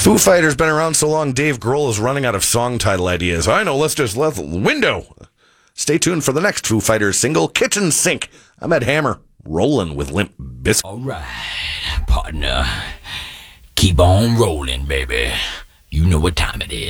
Foo Fighters been around so long, Dave Grohl is running out of song title ideas. I know, let's Window. Stay tuned for the next Foo Fighters single, Kitchen Sink. I'm Ed Hammer, rolling with Limp Bizkit. All right, partner. Keep on rolling, baby. You know what time it is.